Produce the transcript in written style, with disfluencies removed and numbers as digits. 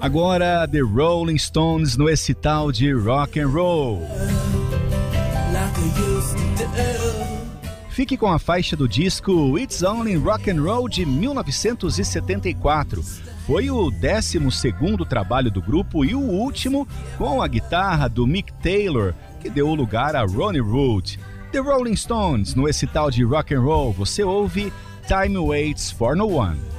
Agora, The Rolling Stones no esse tal de rock and roll. Fique com a faixa do disco It's Only Rock and Roll de 1974. Foi o 12º trabalho do grupo e o último com a guitarra do Mick Taylor, que deu lugar a Ronnie Wood. The Rolling Stones no esse tal de rock and roll, você ouve Time Waits for No One.